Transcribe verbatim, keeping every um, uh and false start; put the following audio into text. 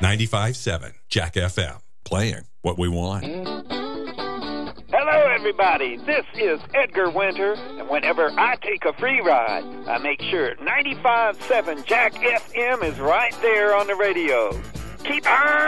ninety-five point seven Jack F M, playing what we want. Hello, everybody. This is Edgar Winter, and whenever I take a free ride, I make sure ninety-five point seven Jack F M is right there on the radio. Keep on